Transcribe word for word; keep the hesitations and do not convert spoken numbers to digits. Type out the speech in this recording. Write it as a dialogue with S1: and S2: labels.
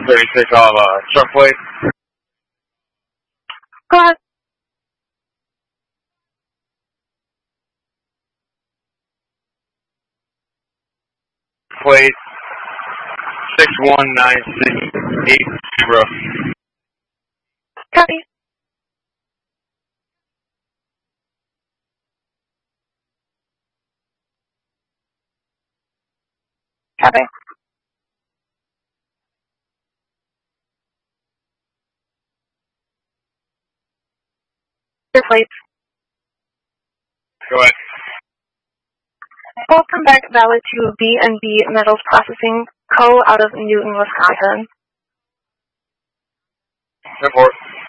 S1: thirty-six off uh, truck plate.
S2: Go ahead.
S1: Plate six one nine six eight zero.
S2: Copy. Copy. Your plates.
S1: Go ahead.
S2: Welcome back valid to B and B Metals Processing Co. out of Newton, Wisconsin.
S1: Report.